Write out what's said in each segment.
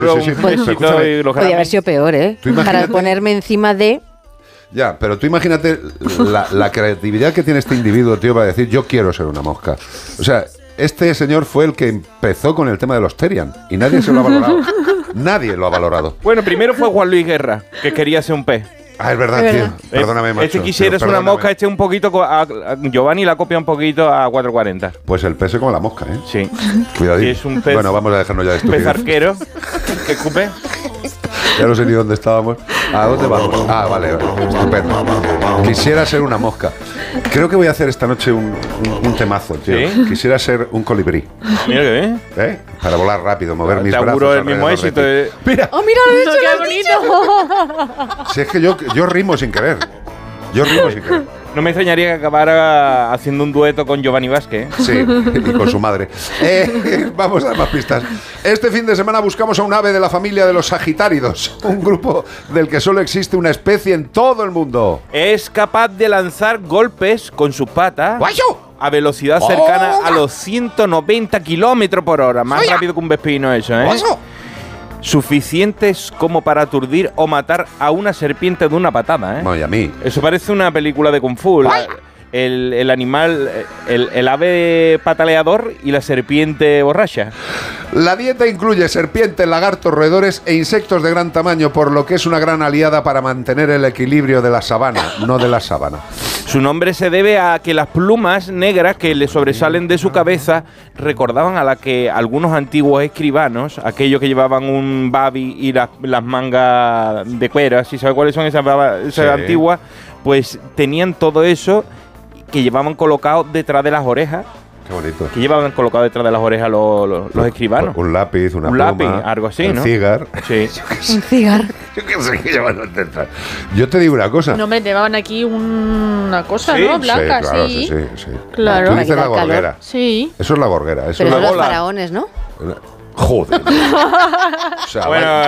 Sí, un besito y los Podría haber sido peor, ¿eh? Para ponerme encima de... Ya, pero tú imagínate la creatividad que tiene este individuo, tío, para decir yo quiero ser una mosca. O sea, este señor fue el que empezó con el tema de los Terian y nadie se lo ha valorado. Nadie lo ha valorado. Bueno, primero fue Juan Luis Guerra, que quería ser un pez. Ah, es verdad, tío. Perdóname, macho. Este quisiera ser una mosca, un poquito... Giovanni la copia un poquito a 440. Pues el pez es como la mosca, ¿eh? Sí. Cuidadito. Sí, es un pez... Bueno, vamos a dejarnos ya de estupidez. Pez arquero. ¿Qué escupe? Ya no sé ni dónde estábamos. ¿A dónde vamos? Ah, vale, estupendo. Quisiera ser una mosca. Creo que voy a hacer esta noche un temazo, tío. ¿Sí? Quisiera ser un colibrí. Mira que bien. Para volar rápido, mover mis brazos. Seguro el mismo éxito. Mira. ¡Oh, mira, lo he hecho, qué bonito! Si es que yo rimo sin querer. No me extrañaría que acabara haciendo un dueto con Giovanni Vázquez. Sí, y con su madre. Vamos a dar más pistas. Este fin de semana buscamos a un ave de la familia de los sagitáridos, un grupo del que solo existe una especie en todo el mundo. Es capaz de lanzar golpes con sus patas a velocidad cercana a los 190 kilómetros por hora. Más rápido que un vespino eso, ¿eh? Suficientes como para aturdir o matar a una serpiente de una patada, ¿eh? No, y a mí. Eso parece una película de Kung Fu. El animal, el ave pataleador y la serpiente borracha. La dieta incluye serpientes, lagartos, roedores e insectos de gran tamaño, por lo que es una gran aliada para mantener el equilibrio de la sabana, no de la sábana. Su nombre se debe a que las plumas negras que le sobresalen de su cabeza recordaban a la que algunos antiguos escribanos, aquellos que llevaban un babi y las mangas de cuero, si sabes cuáles son esas antiguas, pues tenían todo eso que llevaban colocado detrás de las orejas. Qué bonito. Que llevaban colocado detrás de las orejas los escribanos. Un lápiz, una pluma. Un lápiz, algo así, un ¿no? Cigar. Sí. Un cigar. Yo qué sé qué llevan detrás. Yo te digo una cosa. No, me llevaban aquí una cosa, ¿sí? ¿No? Blanca, sí. Claro, sí. Sí. Claro. Tú dices la gorguera. Sí. Eso es la gorguera. Eso pero es son la los faraones, ¿no? Joder. O sea,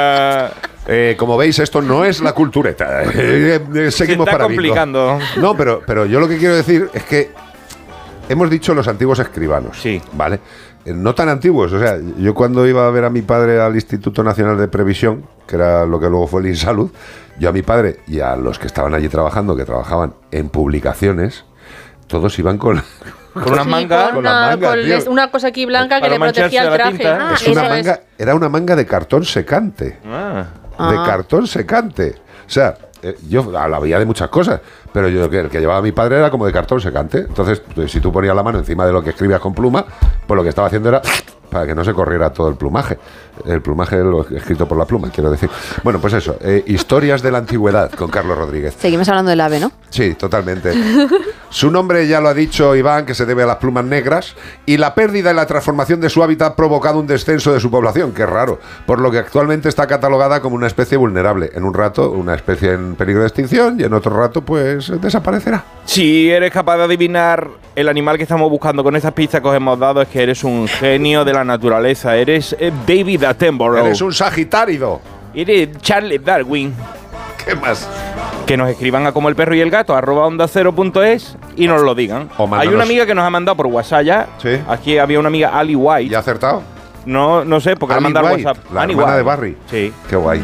bueno, como veis, esto no es la cultureta. Seguimos se está para complicando. No, pero yo lo que quiero decir es que hemos dicho los antiguos escribanos. Sí. ¿Vale? No tan antiguos. O sea, yo cuando iba a ver a mi padre al Instituto Nacional de Previsión, que era lo que luego fue el INSalud, yo a mi padre y a los que estaban allí trabajando, que trabajaban en publicaciones, todos iban con unas mangas. Con una cosa aquí blanca que le protegía el traje. Era una manga de cartón secante. De cartón secante. O sea, yo la veía de muchas cosas, pero yo el que llevaba a mi padre era como de cartón secante. Entonces, si tú ponías la mano encima de lo que escribías con pluma, pues lo que estaba haciendo era para que no se corriera todo el plumaje. El plumaje lo escrito por la pluma, quiero decir. Bueno, pues eso, historias de la antigüedad con Carlos Rodríguez. Seguimos hablando del ave, ¿no? Sí, totalmente. Su nombre ya lo ha dicho Iván, que se debe a las plumas negras, y la pérdida y la transformación de su hábitat ha provocado un descenso de su población, que es raro, por lo que actualmente está catalogada como una especie vulnerable. En un rato, una especie en peligro de extinción, y en otro rato, pues, desaparecerá. Si eres capaz de adivinar el animal que estamos buscando con estas pistas que os hemos dado, es que eres un genio de la naturaleza. Eres David Attenborough. Eres un sagitárido. Eres Charles Darwin. ¿Qué más? Que nos escriban a como el perro y el gato @onda0.es y nos lo digan. Hay una amiga que nos ha mandado por WhatsApp ya. Sí. Aquí había una amiga, Ali White. ¿Ya ha acertado? No sé, porque le ha mandado WhatsApp. La hermana de Barry. Sí. Qué guay.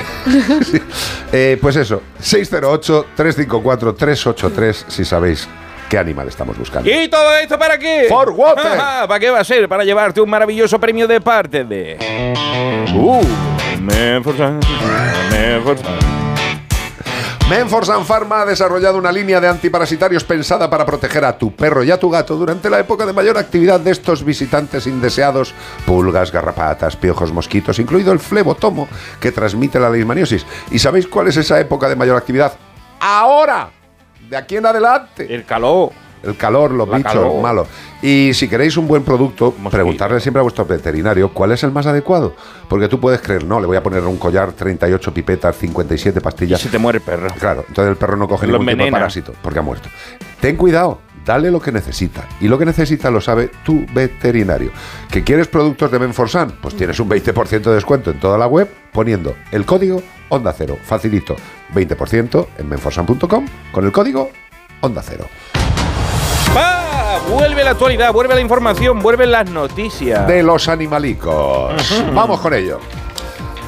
Sí. Pues eso, 608-354-383 si sabéis qué animal estamos buscando. ¿Y todo esto para qué? For water. ¿Para qué va a ser? Para llevarte un maravilloso premio de parte de... Menforsan Pharma ha desarrollado una línea de antiparasitarios pensada para proteger a tu perro y a tu gato durante la época de mayor actividad de estos visitantes indeseados: pulgas, garrapatas, piojos, mosquitos, incluido el flebotomo, que transmite la leishmaniosis. ¿Y sabéis cuál es esa época de mayor actividad? ¡Ahora! De aquí en adelante. El calor. El calor, los bichos malos. Y si queréis un buen producto, preguntarle siempre a vuestro veterinario cuál es el más adecuado. Porque tú puedes creer, no, le voy a poner un collar, 38 pipetas, 57 pastillas. Y se te muere el perro. Claro, entonces el perro no coge ningún tipo de parásito, porque ha muerto. Ten cuidado, dale lo que necesita. Y lo que necesita lo sabe tu veterinario. ¿Que quieres productos de Menforsan? Pues tienes un 20% de descuento en toda la web poniendo el código Onda Cero. Facilito, 20% en menforsan.com con el código Onda Cero. Vuelve la actualidad, vuelve la información, vuelven las noticias de los animalicos. Vamos con ello.